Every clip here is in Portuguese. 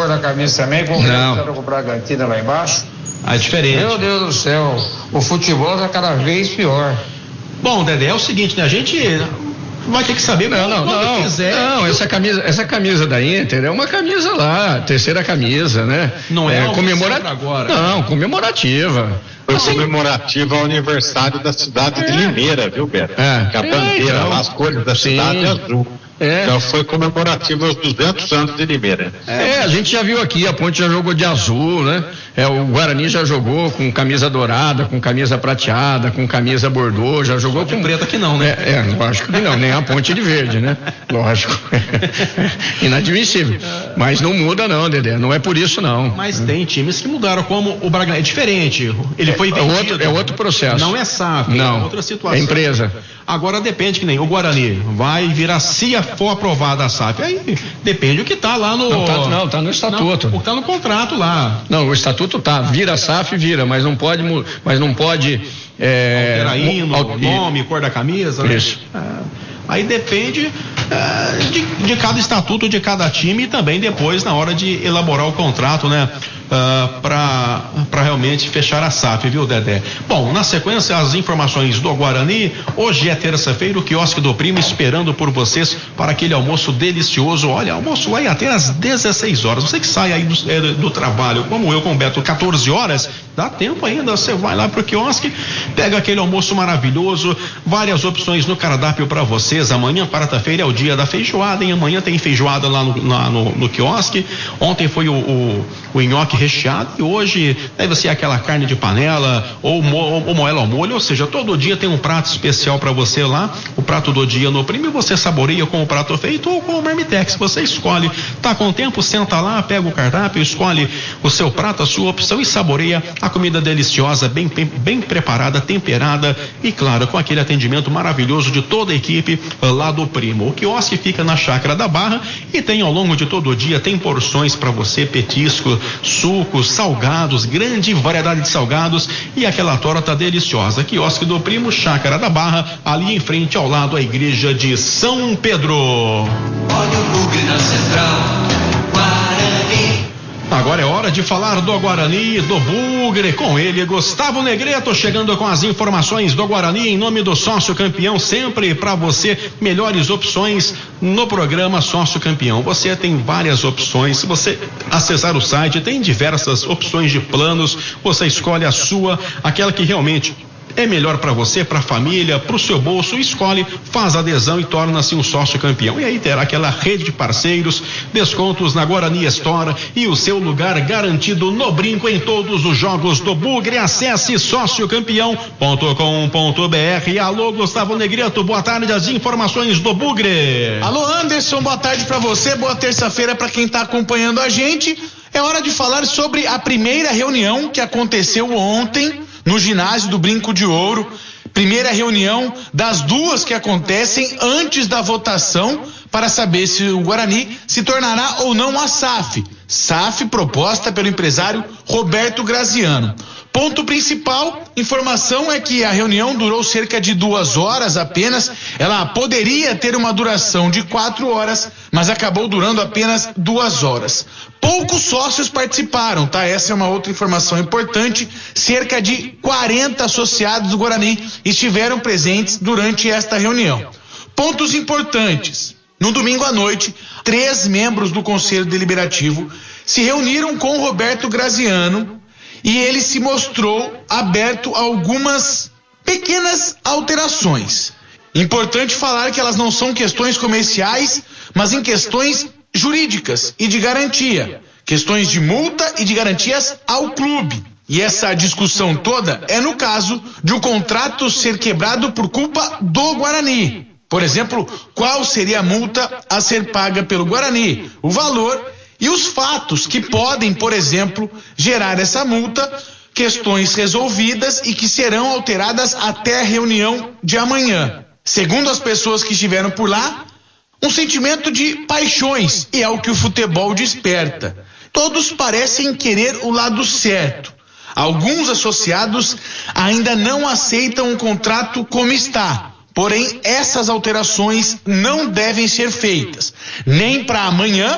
cor da camisa também, como fizeram com o Bragantino lá embaixo. É diferente. Meu Deus do céu, o futebol tá cada vez pior. Bom, Dedé, é o seguinte, né? A gente vai ter que saber quando quiser. Não, essa camisa da Inter é uma camisa lá, terceira camisa, né? Não é comemorativa agora. Não, comemorativa. Foi comemorativa ao aniversário da cidade de Limeira, viu, Beto? Que a bandeira lá, as cores da cidade é azul. Então foi comemorativo aos 200 anos de Limeira. A gente já viu aqui, a Ponte já jogou de azul, né? O Guarani já jogou com camisa dourada, com camisa prateada, com camisa bordô, já jogou com preta que não, né? Lógico que não, nem a Ponte de verde, né? Lógico. Inadmissível. Mas não muda não, Dedé, não é por isso não. Mas tem times que mudaram, como o Bragantino, é diferente, ele foi vendido. É outro processo. Não é SAF, não, é outra situação. É empresa. Agora depende que nem o Guarani vai virar, se for aprovada a SAF, aí depende o que tá lá no... Não, tá no estatuto. Tá no contrato lá. Não, o estatuto tá, vira SAF, vira, mas não pode alterar hino, nome, cor da camisa, né? Isso. Aí depende de cada estatuto de cada time e também depois na hora de elaborar o contrato, né? Para realmente fechar a SAF, viu, Dedé? Bom, na sequência, as informações do Guarani. Hoje é terça-feira, o quiosque do Primo esperando por vocês para aquele almoço delicioso. Olha, almoço vai até às 16 horas. Você que sai aí do trabalho, como eu com o Beto, 14 horas, dá tempo ainda. Você vai lá pro quiosque, pega aquele almoço maravilhoso, várias opções no cardápio para vocês. Amanhã, quarta-feira, é o dia da feijoada, e amanhã tem feijoada lá no quiosque. Ontem foi o nhoque recheado e hoje deve ser aquela carne de panela ou moela ao molho, ou seja, todo dia tem um prato especial para você lá, o prato do dia no Primo, e você saboreia com o prato feito ou com o Marmitex, você escolhe, tá com tempo, senta lá, pega o cardápio, escolhe o seu prato, a sua opção e saboreia a comida deliciosa, bem preparada, temperada e claro, com aquele atendimento maravilhoso de toda a equipe lá do Primo. O quiosque fica na Chácara da Barra e tem ao longo de todo o dia, tem porções para você, petisco, sucos, salgados, grande variedade de salgados e aquela torta deliciosa. Quiosque do Primo, Chácara da Barra, ali em frente ao lado a igreja de São Pedro. Olha o bugre na central, Guarani. Agora é hora de falar do Guarani, do Bugre, com ele, Gustavo Negreto, chegando com as informações do Guarani em nome do Sócio Campeão, sempre para você, melhores opções no programa Sócio Campeão. Você tem várias opções, se você acessar o site, tem diversas opções de planos, você escolhe a sua, aquela que realmente é melhor para você, para a família, para o seu bolso, escolhe, faz adesão e torna-se um sócio campeão. E aí terá aquela rede de parceiros, descontos na Guarani Store e o seu lugar garantido no brinco em todos os jogos do Bugre. Acesse sociocampeão.com.br. Alô, Gustavo Negreto, boa tarde, as informações do Bugre. Alô, Anderson, boa tarde para você, boa terça-feira para quem tá acompanhando a gente. É hora de falar sobre a primeira reunião que aconteceu ontem no ginásio do Brinco de Ouro. Primeira reunião das duas que acontecem antes da votação para saber se o Guarani se tornará ou não a SAF. SAF proposta pelo empresário Roberto Graziano. Ponto principal, informação é que a reunião durou cerca de 2 horas apenas. Ela poderia ter uma duração de 4 horas, mas acabou durando apenas 2 horas. Poucos sócios participaram, tá? Essa é uma outra informação importante. Cerca de 40 associados do Guarani estiveram presentes durante esta reunião. Pontos importantes. No domingo à noite, 3 membros do Conselho Deliberativo se reuniram com Roberto Graziano e ele se mostrou aberto a algumas pequenas alterações. Importante falar que elas não são questões comerciais, mas em questões jurídicas e de garantia. Questões de multa e de garantias ao clube. E essa discussão toda é no caso de um contrato ser quebrado por culpa do Guarani. Por exemplo, qual seria a multa a ser paga pelo Guarani? O valor e os fatos que podem, por exemplo, gerar essa multa, questões resolvidas e que serão alteradas até a reunião de amanhã. Segundo as pessoas que estiveram por lá, um sentimento de paixões, e é o que o futebol desperta. Todos parecem querer o lado certo. Alguns associados ainda não aceitam o contrato como está. Porém, essas alterações não devem ser feitas, nem para amanhã,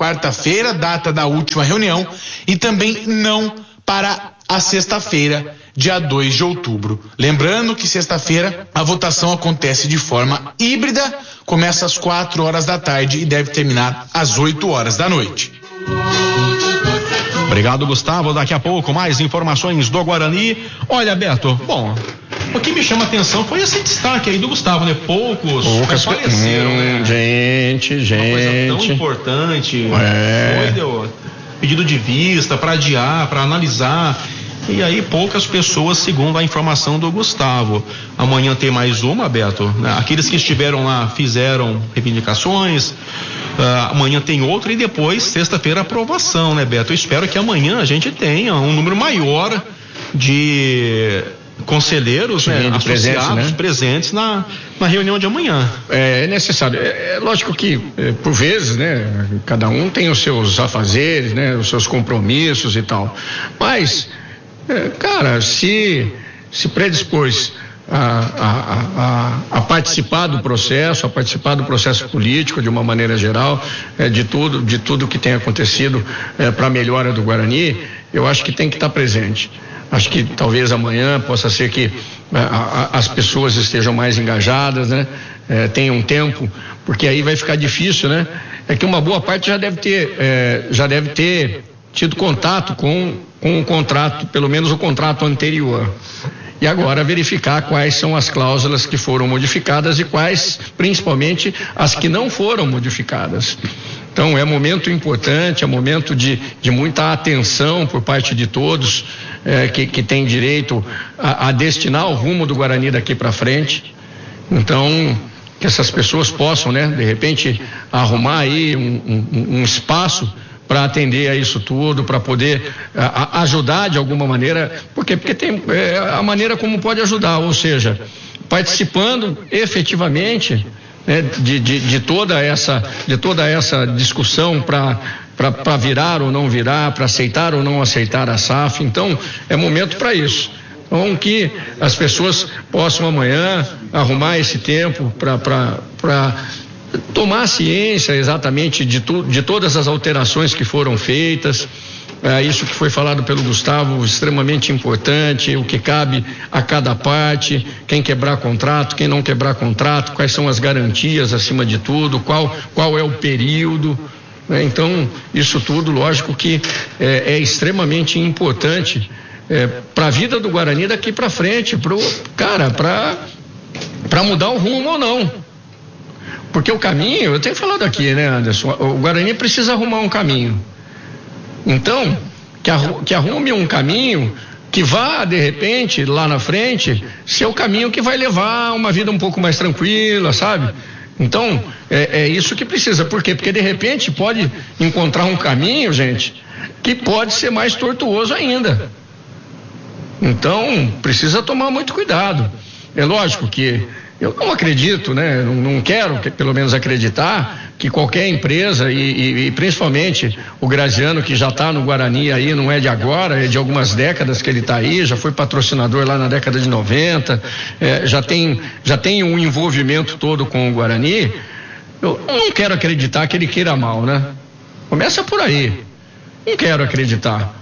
quarta-feira, data da última reunião, e também não para a sexta-feira, dia 2 de outubro. Lembrando que sexta-feira a votação acontece de forma híbrida, começa às 4 horas da tarde e deve terminar às 8 horas da noite. Obrigado, Gustavo. Daqui a pouco mais informações do Guarani. Olha, Beto, bom, o que me chama a atenção foi esse destaque aí do Gustavo, né? Poucos faleceram, né? Gente. Uma coisa tão importante. Foi pedido de vista para adiar, para analisar. E aí poucas pessoas, segundo a informação do Gustavo. Amanhã tem mais uma, Beto, né? Aqueles que estiveram lá fizeram reivindicações. Amanhã tem outra e depois, sexta-feira, aprovação, né, Beto? Eu espero que amanhã a gente tenha um número maior de conselheiros, né, associados, presentes na reunião de amanhã. É necessário. É lógico que, por vezes, né, cada um tem os seus afazeres, né, os seus compromissos e tal. Mas, cara, se predispôs a participar do processo, político de uma maneira geral, de tudo que tem acontecido para a melhora do Guarani, eu acho que tem que estar presente. Acho que talvez amanhã possa ser que as pessoas estejam mais engajadas, né? Tenham tempo, porque aí vai ficar difícil, né? É que uma boa parte já deve ter tido contato com o contrato, pelo menos o contrato anterior. E agora verificar quais são as cláusulas que foram modificadas e quais, principalmente, as que não foram modificadas. Então é momento importante, é momento de muita atenção por parte de todos que tem direito a destinar o rumo do Guarani daqui para frente. Então, que essas pessoas possam, né, de repente, arrumar aí um espaço para atender a isso tudo, para poder ajudar de alguma maneira, porque tem a maneira como pode ajudar, ou seja, participando efetivamente, né, de toda essa discussão para virar ou não virar, para aceitar ou não aceitar a SAF. Então é momento para isso. Então que as pessoas possam amanhã arrumar esse tempo para tomar ciência exatamente de todas as alterações que foram feitas. Isso que foi falado pelo Gustavo, extremamente importante, o que cabe a cada parte, quem quebrar contrato, quem não quebrar contrato, quais são as garantias acima de tudo, qual é o período, né? Então, isso tudo, lógico que é extremamente importante para a vida do Guarani daqui para frente, para mudar o rumo ou não. Porque o caminho, eu tenho falado aqui, né, Anderson, o Guarani precisa arrumar um caminho. Então, que arrume um caminho que vá, de repente, lá na frente, ser o caminho que vai levar uma vida um pouco mais tranquila, sabe? Então, é isso que precisa. Por quê? Porque, de repente, pode encontrar um caminho, gente, que pode ser mais tortuoso ainda. Então, precisa tomar muito cuidado. É lógico que eu não acredito, né? Não quero, pelo menos, acreditar que qualquer empresa e principalmente o Graziano, que já está no Guarani aí, não é de agora, é de algumas décadas que ele está aí, já foi patrocinador lá na década de 90, já tem um envolvimento todo com o Guarani. Eu não quero acreditar que ele queira mal, né? Começa por aí. Não quero acreditar.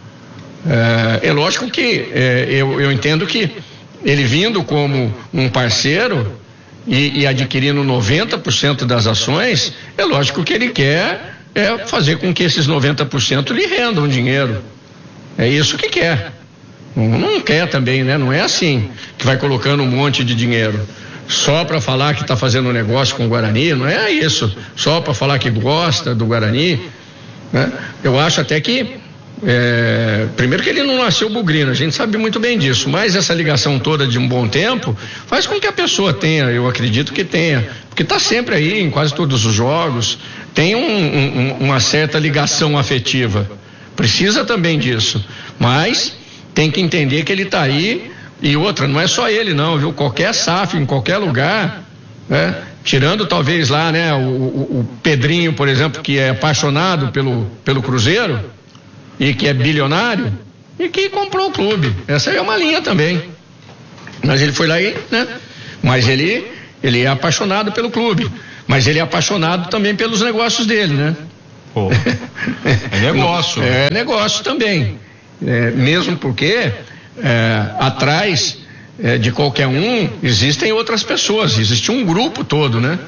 É lógico que eu entendo que ele vindo como um parceiro e adquirindo 90% das ações, é lógico que ele quer fazer com que esses 90% lhe rendam dinheiro. É isso que quer. Não quer também, né? Não é assim que vai colocando um monte de dinheiro só para falar que está fazendo um negócio com o Guarani. Não é isso, só para falar que gosta do Guarani, né? Eu acho até que primeiro que ele não nasceu bugrino, a gente sabe muito bem disso, mas essa ligação toda de um bom tempo faz com que a pessoa tenha, eu acredito que tenha, porque está sempre aí em quase todos os jogos, tem uma certa ligação afetiva, precisa também disso, mas tem que entender que ele está aí. E outra, não é só ele não, viu? Qualquer SAF em qualquer lugar, né? Tirando talvez lá, né, o Pedrinho, por exemplo, que é apaixonado pelo Cruzeiro e que é bilionário e que comprou o clube. Essa é uma linha também. Mas ele foi lá e, né? Mas ele é apaixonado pelo clube. Mas ele é apaixonado também pelos negócios dele, né? Pô, é negócio. É negócio também. Mesmo porque atrás de qualquer um existem outras pessoas, existe um grupo todo, né?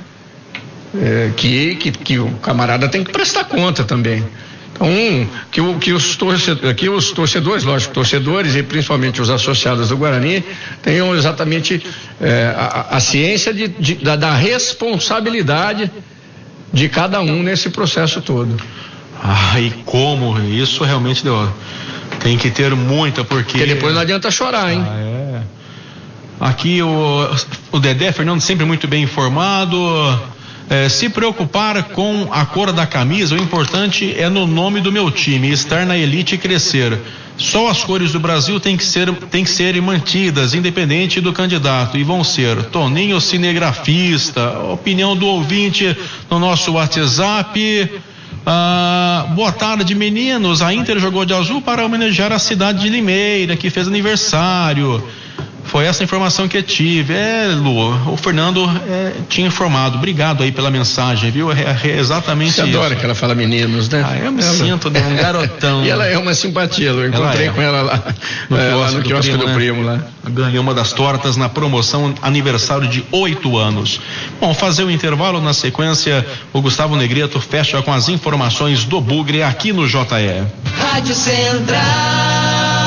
Que o camarada tem que prestar conta também. Então, que os torcedores, lógico, torcedores e principalmente os associados do Guarani tenham exatamente a ciência da responsabilidade de cada um nesse processo todo. E como isso realmente tem que ter muita, porque depois não adianta chorar, hein? Aqui o Dedé Fernando sempre muito bem informado. Se preocupar com a cor da camisa, o importante é no nome do meu time, estar na elite e crescer. Só as cores do Brasil têm que ser mantidas, independente do candidato, e vão ser Toninho cinegrafista, opinião do ouvinte no nosso WhatsApp. Boa tarde, meninos. A Inter jogou de azul para homenagear a cidade de Limeira, que fez aniversário. Foi essa informação que eu tive. Lu, o Fernando tinha informado. Obrigado aí pela mensagem, viu? Exatamente isso. Você adora que ela fala meninos, né? Eu me sinto um garotão. E ela é uma simpatia, eu encontrei com ela lá no quiosque do primo lá. Ganhou uma das tortas na promoção aniversário de 8 anos. Bom, fazer o intervalo, na sequência o Gustavo Negreto fecha com as informações do Bugre aqui no JE. Rádio Central.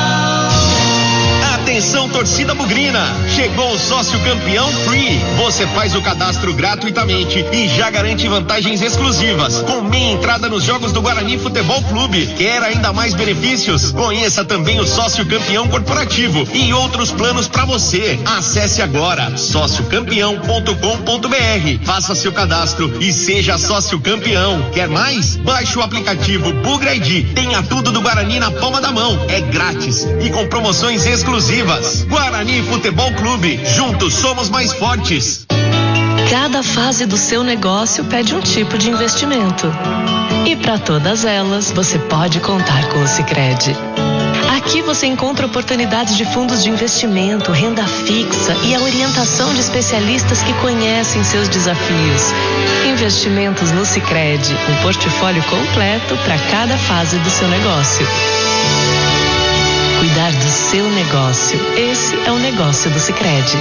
Atenção, torcida bugrina, chegou o sócio campeão Free. Você faz o cadastro gratuitamente e já garante vantagens exclusivas, com meia entrada nos jogos do Guarani Futebol Clube. Quer ainda mais benefícios? Conheça também o sócio campeão corporativo e outros planos para você. Acesse agora sociocampeão.com.br, faça seu cadastro e seja sócio campeão. Quer mais? Baixe o aplicativo Bugre ID. Tenha tudo do Guarani na palma da mão. É grátis e com promoções exclusivas. Guarani Futebol Clube, juntos somos mais fortes. Cada fase do seu negócio pede um tipo de investimento. E para todas elas, você pode contar com o Sicredi. Aqui você encontra oportunidades de fundos de investimento, renda fixa e a orientação de especialistas que conhecem seus desafios. Investimentos no Sicredi, um portfólio completo para cada fase do seu negócio. Cuidar do seu negócio. Esse é o negócio do Sicredi.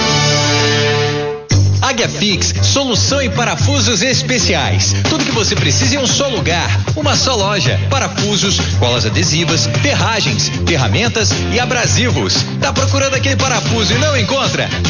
Águia Fix, solução em parafusos especiais. Tudo que você precisa em um só lugar, uma só loja. Parafusos, colas adesivas, ferragens, ferramentas e abrasivos. Tá procurando aquele parafuso e não encontra?